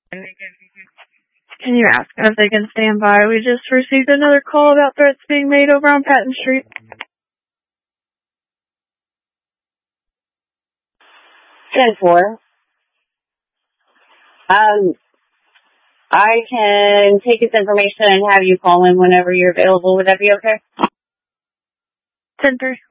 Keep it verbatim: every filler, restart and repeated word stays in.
Can you ask them if they can stand by? We just received another call about threats being made over on Patton Street. ten four. Um, I can take this information and have you call in whenever you're available. Would that be okay? ten three.